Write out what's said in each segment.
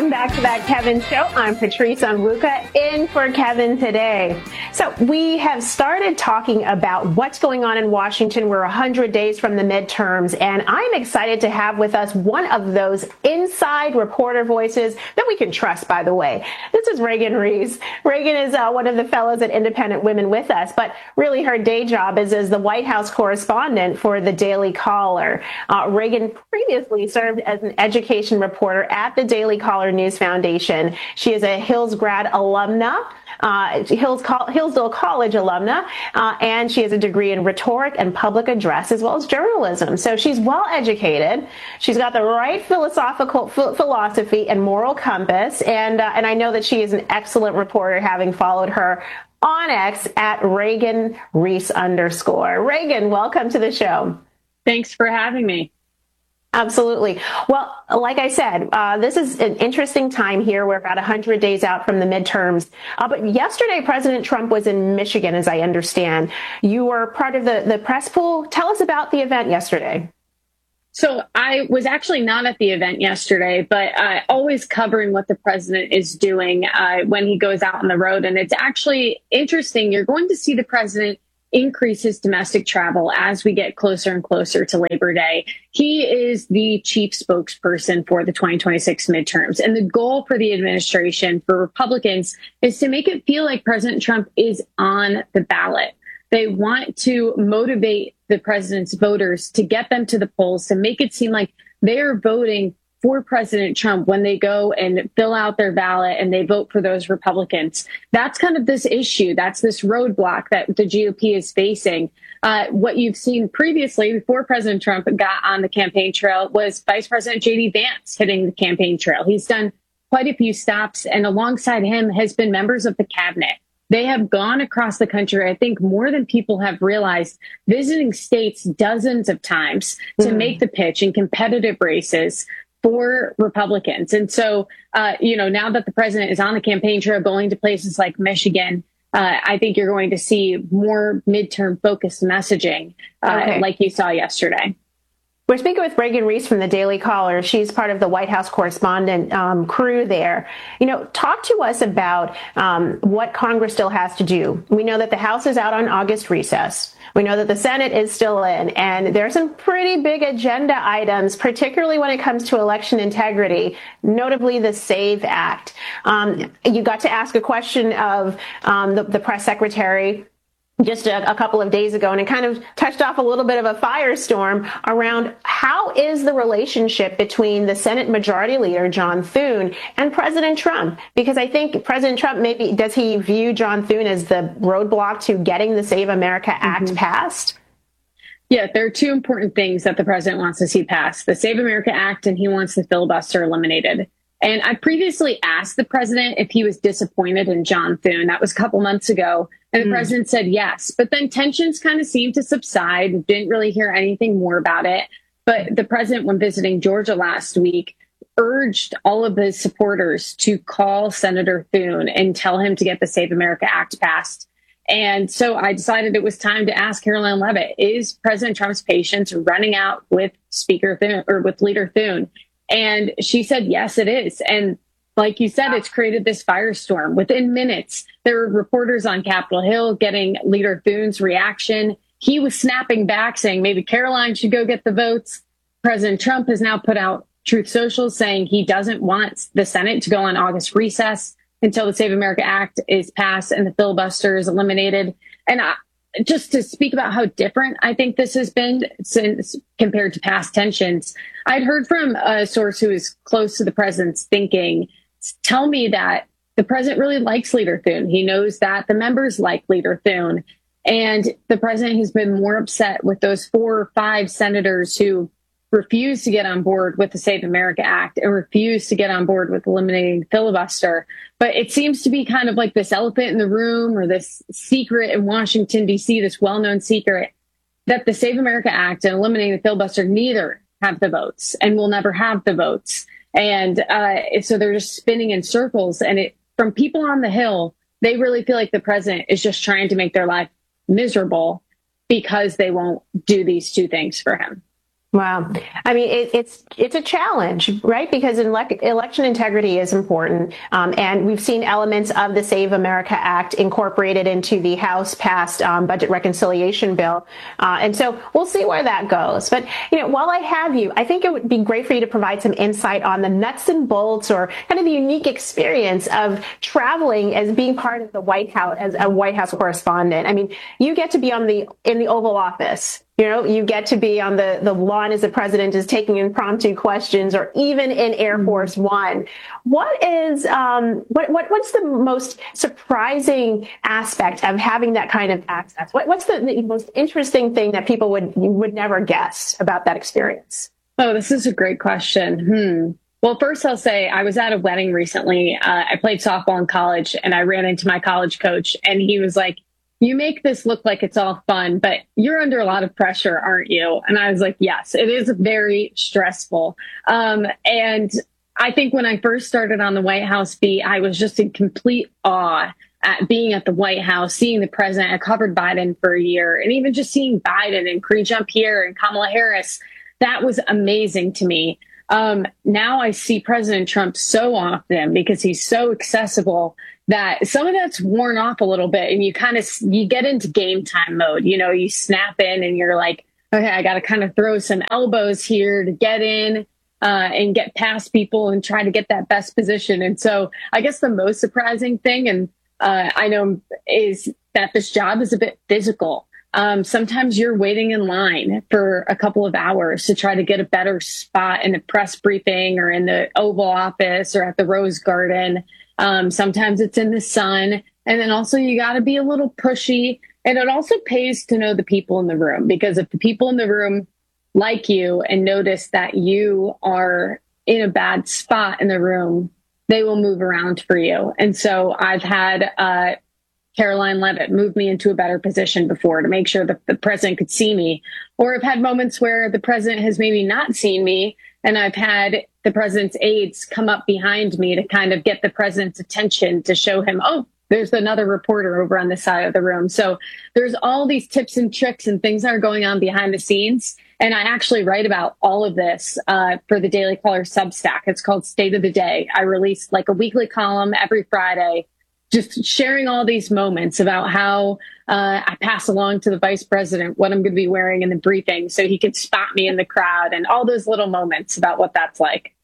Welcome back to That Kevin Show. I'm Patrice Onwuka, in for Kevin today. So we have started talking about what's going on in Washington. We're 100 days from the midterms, and I'm excited to have with us one of those inside reporter voices that we can trust, by the way. This is Reagan Reese. Reagan is one of the fellows at Independent Women with us, but really her day job is as the White House correspondent for the Daily Caller. Reagan previously served as an education reporter at the Daily Caller News Foundation. She is a Hillsgrad alumna, Hillsdale College alumna, and she has a degree in rhetoric and public address as well as journalism. So she's well educated. She's got the right philosophy and moral compass, and I know that she is an excellent reporter, having followed her on X at Reagan Reese _. Reagan, welcome to the show. Thanks for having me. Absolutely. Well, like I said, this is an interesting time here. We're about 100 days out from the midterms. But yesterday, President Trump was in Michigan, as I understand. You were part of the press pool. Tell us about the event yesterday. So I was actually not at the event yesterday, but always covering what the president is doing when he goes out on the road. And it's actually interesting. You're going to see the president increase his domestic travel as we get closer and closer to Labor Day. He is the chief spokesperson for the 2026 midterms. And the goal for the administration, for Republicans, is to make it feel like President Trump is on the ballot. They want to motivate the president's voters to get them to the polls, to make it seem like they are voting for President Trump when they go and fill out their ballot and they vote for those Republicans. That's kind of this issue. That's this roadblock that the GOP is facing. What you've seen previously, before President Trump got on the campaign trail, was Vice President J.D. Vance hitting the campaign trail. He's done quite a few stops, and alongside him has been members of the cabinet. They have gone across the country, I think more than people have realized, visiting states dozens of times to make the pitch in competitive races for Republicans. And so, now that the president is on the campaign trail going to places like Michigan, I think you're going to see more midterm focused messaging like you saw yesterday. We're speaking with Reagan Reese from the Daily Caller. She's part of the White House correspondent crew there. Talk to us about what Congress still has to do. We know that the House is out on August recess. We know that the Senate is still in, and there are some pretty big agenda items, particularly when it comes to election integrity, notably the SAVE Act. You got to ask a question of the press secretary just a couple of days ago, and it kind of touched off a little bit of a firestorm around how is the relationship between the Senate Majority Leader, John Thune, and President Trump? Because I think President Trump, does he view John Thune as the roadblock to getting the Save America Act passed? Yeah, there are two important things that the president wants to see passed: the Save America Act, and he wants the filibuster eliminated. And I previously asked the president if he was disappointed in John Thune. That was a couple months ago. And the president said yes. But then tensions kind of seemed to subside. Didn't really hear anything more about it. But the president, when visiting Georgia last week, urged all of his supporters to call Senator Thune and tell him to get the Save America Act passed. And so I decided it was time to ask Karoline Leavitt, is President Trump's patience running out with Speaker Thune, or with Leader Thune? And she said, yes, it is. And like you said, it's created this firestorm. Within minutes, there were reporters on Capitol Hill getting Leader Thune's reaction. He was snapping back, saying maybe Karoline should go get the votes. President Trump has now put out Truth Social saying he doesn't want the Senate to go on August recess until the Save America Act is passed and the filibuster is eliminated. And just to speak about how different I think this has been since compared to past tensions, I'd heard from a source who is close to the president's thinking tell me that the president really likes Leader Thune. He knows that the members like Leader Thune. And the president has been more upset with those 4 or 5 senators who refused to get on board with the Save America Act and refused to get on board with eliminating the filibuster. But it seems to be kind of like this elephant in the room, or this secret in Washington, D.C., this well-known secret, that the Save America Act and eliminating the filibuster neither have the votes and will never have the votes. And so they're just spinning in circles. And from people on the Hill, they really feel like the president is just trying to make their life miserable because they won't do these two things for him. Wow. I mean, it's a challenge, right? Because election integrity is important. And we've seen elements of the Save America Act incorporated into the House passed budget reconciliation bill. And so we'll see where that goes. But, while I have you, I think it would be great for you to provide some insight on the nuts and bolts or kind of the unique experience of traveling as being part of the White House as a White House correspondent. I mean, you get to be in the Oval Office. You get to be on the lawn as the president is taking impromptu questions, or even in Air Force One. What's the most surprising aspect of having that kind of access? What's the most interesting thing that people would never guess about that experience? Oh, this is a great question. Well, first I'll say I was at a wedding recently. I played softball in college, and I ran into my college coach, and he was like, "You make this look like it's all fun, but you're under a lot of pressure, aren't you?" And I was like, yes, it is very stressful. And I think when I first started on the White House beat, I was just in complete awe at being at the White House, seeing the president. I covered Biden for a year, and even just seeing Biden and Karine Jean-Pierre and Kamala Harris, that was amazing to me. Now I see President Trump so often because he's so accessible that some of that's worn off a little bit, and you get into game time mode. You snap in and you're like, okay, I got to kind of throw some elbows here to get in and get past people and try to get that best position. And so I guess the most surprising thing, and I know, is that this job is a bit physical. Sometimes you're waiting in line for a couple of hours to try to get a better spot in the press briefing or in the Oval Office or at the Rose Garden. Sometimes it's in the sun. And then also you got to be a little pushy. And it also pays to know the people in the room, because if the people in the room like you and notice that you are in a bad spot in the room, they will move around for you. And so I've had Caroline Leavitt moved me into a better position before to make sure that the president could see me. Or I've had moments where the president has maybe not seen me, and I've had the president's aides come up behind me to kind of get the president's attention to show him, oh, there's another reporter over on this side of the room. So there's all these tips and tricks and things that are going on behind the scenes. And I actually write about all of this for the Daily Caller Substack. It's called State of the Day. I release like a weekly column every Friday, just sharing all these moments about how I pass along to the vice president what I'm going to be wearing in the briefing so he can spot me in the crowd, and all those little moments about what that's like.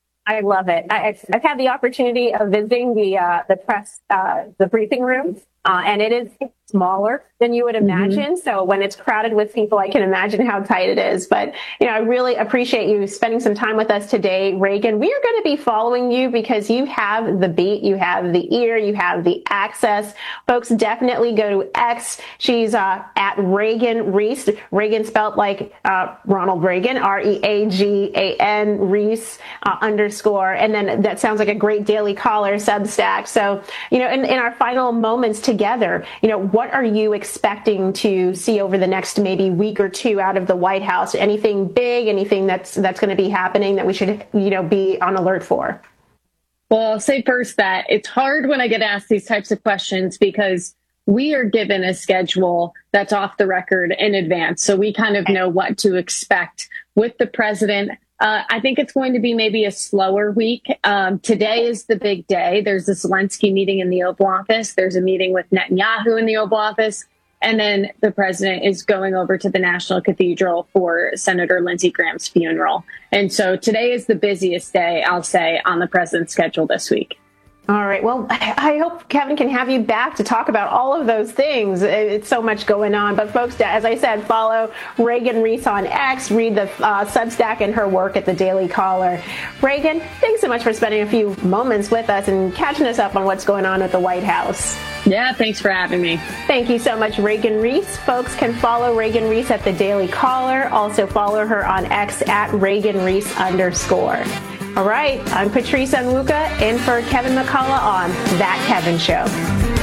I love it. I've had the opportunity of visiting the press, the briefing room, and it is smaller than you would imagine. So when it's crowded with people, I can imagine how tight it is. But, I really appreciate you spending some time with us today, Reagan. We are going to be following you because you have the beat, you have the ear, you have the access. Folks, definitely go to X. She's at Reagan Reese. Reagan spelled like Ronald Reagan, REAGAN Reese _ And then that sounds like a great Daily Caller Substack. So, in our final moments together, what are you expecting to see over the next maybe week or two out of the White House? Anything big, anything that's going to be happening that we should, be on alert for? Well, I'll say first that it's hard when I get asked these types of questions because we are given a schedule that's off the record in advance. So we kind of know what to expect with the president. I think it's going to be maybe a slower week. Today is the big day. There's a Zelensky meeting in the Oval Office. There's a meeting with Netanyahu in the Oval Office. And then the president is going over to the National Cathedral for Senator Lindsey Graham's funeral. And so today is the busiest day, I'll say, on the president's schedule this week. All right. Well, I hope Kevin can have you back to talk about all of those things. It's so much going on. But folks, as I said, follow Reagan Reese on X, read the Substack and her work at the Daily Caller. Reagan, thanks so much for spending a few moments with us and catching us up on what's going on at the White House. Yeah, thanks for having me. Thank you so much, Reagan Reese. Folks can follow Reagan Reese at the Daily Caller. Also follow her on X at Reagan Reese _. All right, I'm Patrice Onwuka in for Kevin McCullough on That Kevin Show.